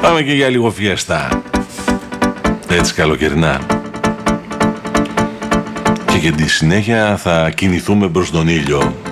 Πάμε και για λίγο φιέστα. Έτσι καλοκαιρινά. Και για τη συνέχεια θα κινηθούμε προς τον ήλιο.